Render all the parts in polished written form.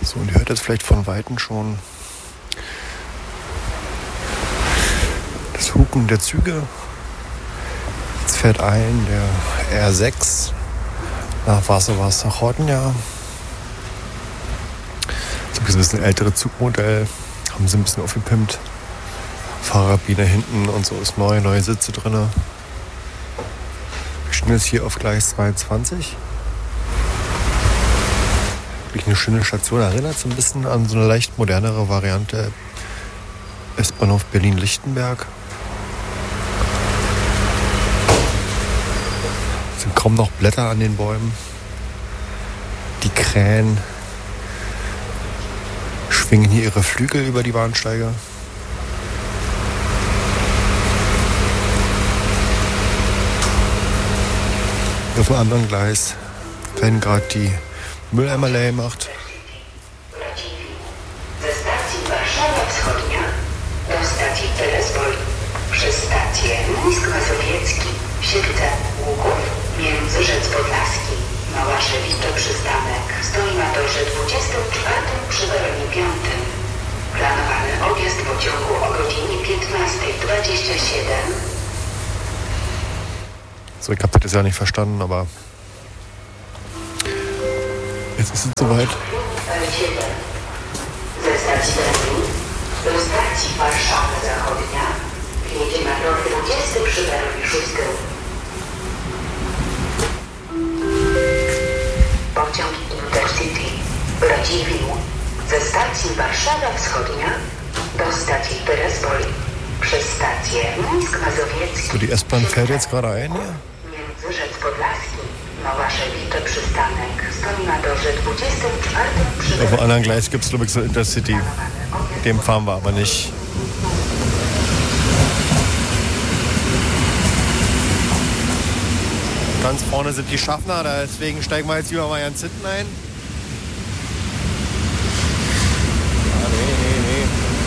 So, und ihr hört jetzt vielleicht von Weitem schon das Hupen der Züge. Jetzt fährt ein der R6 nach Varsovac nach Chortnia. So ein bisschen ältere Zugmodell. Haben sie ein bisschen aufgepimpt. Fahrerkabine hinten und so ist neu, neue Sitze drin. Wir stehen jetzt hier auf Gleis 22. Wirklich eine schöne Station. Erinnert so ein bisschen an so eine leicht modernere Variante S-Bahnhof Berlin-Lichtenberg. Es sind kaum noch Blätter an den Bäumen. Die Krähen schwingen hier ihre Flügel über die Bahnsteige. Auf dem anderen Gleis werden gerade die Mülleimer leer gemacht. Ze stacji Warszawa Wschodnia do stacji Terespol przez stację Mińsk Mazowiecki, Siedlce, Łuków, Międzyrzec Podlaski, Małaszewicze Przystanek stoi na torze 24 przy peronie 5. Planowany odjazd pociągu o godzinie 15:27. So, ich habe das ja nicht verstanden, aber jetzt ist es soweit. Ze stacji Berlin do stacji Warszawa Zachodnia jedzie na tor 20 przy peronie 6. Pociąg Intercity Radziwiłł ze stacji Warszawa Wschodnia do stacji Terespol przez stację Mińsk Mazowiecki. So, die S-Bahn fährt jetzt gerade ein hier. Międzyrzec Podlaski, Małaszewicze Przystanek stoi na torze 24 przy Auf dem anderen Gleis gibt es, glaube ich, so Intercity. Dem fahren wir aber nicht. Ganz vorne sind die Schaffner, deswegen steigen wir jetzt lieber mal ganz hinten ein. Ah, nee.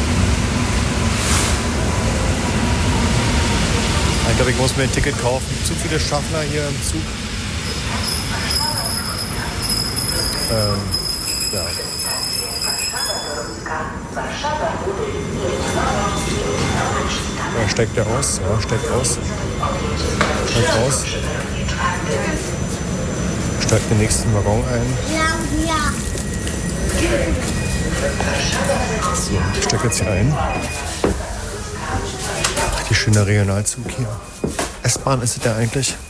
Ich glaube, ich muss mir ein Ticket kaufen. Zu viele Schaffner hier im Zug. Ja. Ja, steigt der aus? Ja, steigt aus. Steigt aus. Steigt den nächsten Waggon ein. So, ich steige jetzt hier ein. Ach, die schöne Regionalzug hier. S-Bahn ist es ja eigentlich.